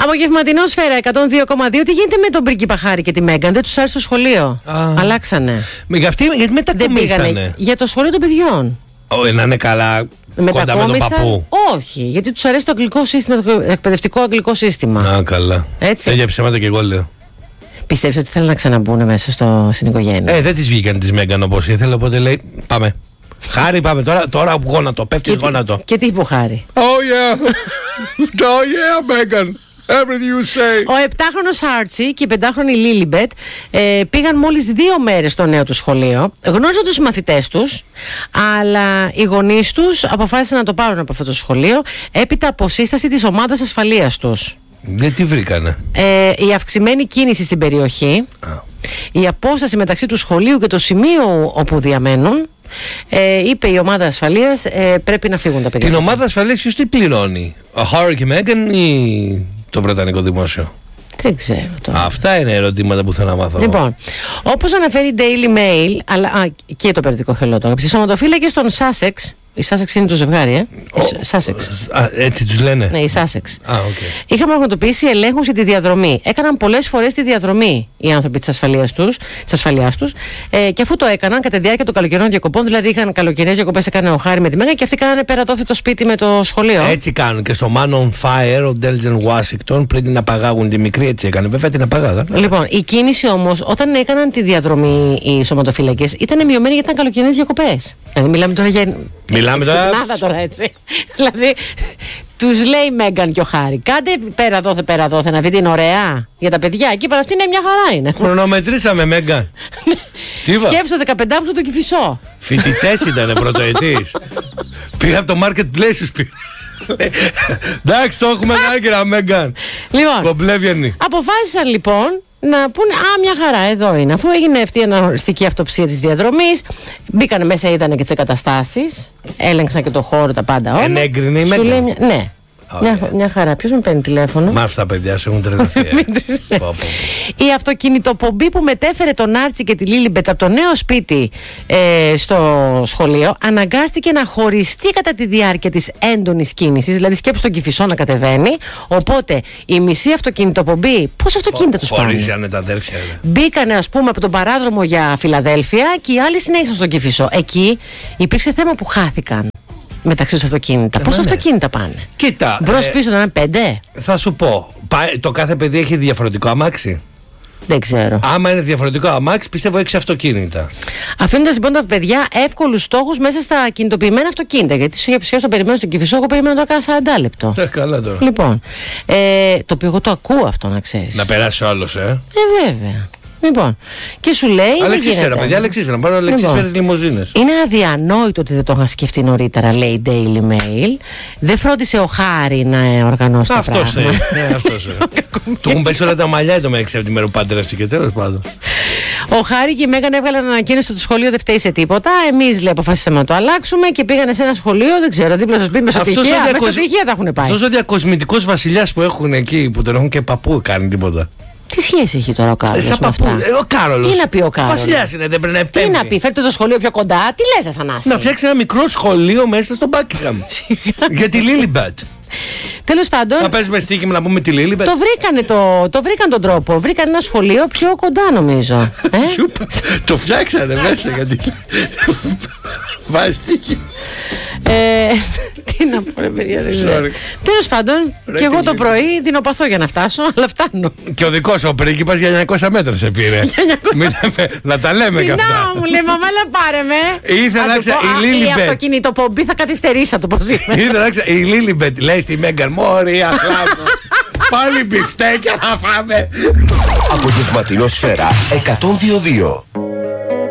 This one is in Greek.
Απογευματινό Σφαίρα 102,2. Τι γίνεται με τον πρίγκιπα Χάρη και τη Μέγκαν? Δεν τους άρεσε το σχολείο. Αλλάξανε. Γιατί μετακομίσανε? Για το σχολείο των παιδιών. Να είναι καλά κοντά με τον παππού. Όχι, γιατί τους αρέσει το αγγλικό σύστημα, το εκπαιδευτικό αγγλικό σύστημα. Καλά. Έτσι. Για ψέματα και εγώ λέω. Πιστεύεις ότι θέλουν να ξαναμπούν μέσα στην οικογένεια? Δεν τις βγήκαν τις Μέγκαν όπως ήθελε, οπότε λέει πάμε. Χάρη, πάμε τώρα γόνατο, πέφτεις γόνατο. Και τι είπε ο Χάρη? Oh yeah, oh yeah, Megan. Everything you say. Ο 7χρονος Άρτσι και η 5χρονη Λίλιμπετ πήγαν μόλις 2 μέρες στο νέο του σχολείο. Γνώριζαν τους μαθητές τους, αλλά οι γονείς τους αποφάσισαν να το πάρουν από αυτό το σχολείο έπειτα από σύσταση της ομάδας ασφαλείας τους. Τι βρήκανε? Η αυξημένη κίνηση στην περιοχή, η απόσταση μεταξύ του σχολείου και το σημείο όπου διαμένουν. Είπε η ομάδα ασφαλείας πρέπει να φύγουν τα παιδιά. Την ομάδα ασφαλείας ποιος την πληρώνει? Ο Χάρη και η Μέγκαν ή το Βρετανικό Δημόσιο? Δεν ξέρω τώρα. Αυτά είναι ερωτήματα που θέλω να μάθω. Λοιπόν, όπως αναφέρει η Daily Mail, αλλά και το περιοδικό Hello, οι σωματοφύλακες των Sussex, η Sussex είναι το ζευγάρι, Sussex. Έτσι τους λένε. Ναι, η Sussex. Okay. Είχαν πραγματοποιήσει ελέγχους για τη διαδρομή. Έκαναν πολλές φορές τη διαδρομή οι άνθρωποι της ασφαλείας τους. Και αφού το έκαναν κατά τη διάρκεια των καλοκαιρινών διακοπών, δηλαδή είχαν καλοκαιρινές διακοπές, έκανε ο Χάρη με τη Μέγα και αυτοί κάνανε πέρα το σπίτι με το σχολείο. Έτσι κάνουν και στο Man on Fire, ο Ντέλτζεν Ουάσιγκτον, πριν την απαγάγουν τη μικρή, έτσι έκανε. Βέβαια την απαγάγαν. Λοιπόν, η κίνηση όμως, όταν έκαναν τη διαδρομή οι σωματοφύλακες, ήταν μειωμένη γιατί ήταν καλοκαιρινές διακοπές. Δηλαδή, μιλάμε τώρα για. Μιλάμε τώρα έτσι. Δηλαδή, τους λέει η Μέγκαν και ο Χάρη, κάντε πέρα δόθε να δείτε, είναι ωραία για τα παιδιά. Εκεί πέρα αυτή είναι μια χαρά είναι. Χρονομετρήσαμε, Μέγκαν. Σκέψω 15 Αύγουστο το Κηφισό. Φοιτητές ήταν πρωτοετής. Πήγα από το marketplace τους πήρε. Εντάξει, το έχουμε άγκυρα, Μέγκαν. Λοιπόν, αποφάσισαν λοιπόν να πούνε μια χαρά εδώ είναι. Αφού έγινε αυτή η αναγνωριστική αυτοψία της διαδρομής, μπήκαν μέσα, είδανε και τις εγκαταστάσεις, έλεγξαν και το χώρο, τα πάντα όλα. Ενέγκρινε η Μέγκαν? Ναι. Μια χαρά. Ποιος με παίρνει τηλέφωνο? Μα αυτά παιδιά σου έχουν τρελαθεί. Η αυτοκινητοπομπή που μετέφερε τον Άρτσι και τη Λίλιμπετ από το νέο σπίτι στο σχολείο αναγκάστηκε να χωριστεί κατά τη διάρκεια της έντονης κίνησης. Δηλαδή σκέψου τον Κηφισό να κατεβαίνει. Οπότε η μισή αυτοκινητοπομπή, πόσα αυτοκίνητα τους πάνε? Χωρίσανε τα αδέρφια. Μπήκανε ας πούμε από τον παράδρομο για Φιλαδέλφια και οι άλλοι συνέχισαν στον Κηφισό. Εκεί υπήρξε θέμα που χάθηκαν μεταξύ τους αυτοκίνητα. Πόσα αυτοκίνητα πάνε? Κοίτα. Μπρος πίσω να είναι 5. Θα σου πω. Το κάθε παιδί έχει διαφορετικό αμάξι. Δεν ξέρω. Άμα είναι διαφορετικό αμάξι, πιστεύω 6 αυτοκίνητα. Αφήνοντας λοιπόν τα παιδιά εύκολους στόχους μέσα στα κινητοποιημένα αυτοκίνητα. Γιατί σχεδόν το περιμένω στον Κηφισό, εγώ περιμένω τώρα κάνα 40 λεπτό. Καλά τώρα. Λοιπόν. Το οποίο εγώ το ακούω αυτό, να ξέρεις. Να περάσει ο άλλος, βέβαια. Λοιπόν, και σου λέει. Αλεξίσφαιρα, παιδιά, Αλεξίσφαιρα. Πάρω Αλεξίσφαιρες λιμουζίνες. Είναι αδιανόητο ότι δεν το είχαν σκεφτεί νωρίτερα, λέει η Daily Mail. Δεν φρόντισε ο Χάρη να οργανώσει τα πράγματα. Αυτός. Του έχουν πέσει όλα τα μαλλιά το μεταξύ από τη μέρα που πάντρευσε, τέλος πάντων. Ο Χάρη και η Μέγαν έβγαλαν ανακοίνωση ότι το σχολείο δεν φταίει σε τίποτα. Εμείς, λέει, αποφασίσαμε να το αλλάξουμε και πήγανε σε ένα σχολείο, δεν ξέρω, δίπλα στο σπίτι, μεσοτυχία θα έχουν πάει. Αυτός ο διακοσμητικός βασιλιάς που έχουν εκεί, που τον έχουν και παππού, κάνει τίποτα. Τι σχέση έχει τώρα ο Κάρολος με αυτά? Ο Κάρολος. Τι να πει ο Κάρολος? Βασιλιάς είναι, δεν πρέπει να επέμβει. Τι να πει, φέρτε το σχολείο πιο κοντά. Τι λες, Αθανάση? Να φτιάξει ένα μικρό σχολείο μέσα στο Buckingham. Για τη Λίλιμπετ. Τέλος πάντων. Να παίζουμε στοίχημα να πούμε τη Λίλιμπετ. Το βρήκαν τον τρόπο. Βρήκαν ένα σχολείο πιο κοντά, νομίζω. Το φτιάξανε μέσα γιατί. Βάζει στοίχημα. Τι να πω, ρε παιδιά, δεν ξέρω. Τέλος πάντων, και εγώ το πρωί δεινοπαθώ για να φτάσω, αλλά φτάνω. Και ο δικός ο πρίγκιπας για 900 μέτρα σε πήρε. Να τα λέμε κι αυτά. Να μου λέει, μαμά, αλλά πάρε με. Ήθελα να ξέρω, η Λίλιμπετ. Η αυτοκινητοπομπή θα καθυστερήσει, το πως είπε. Ήθελα να ξέρω, η Λίλιμπετ λέει στη Μέγκαν, μωρία, χλάδο. Πάλι μπιφτέκια να φάμε. Απογευματινό Σφαίρα 102.2.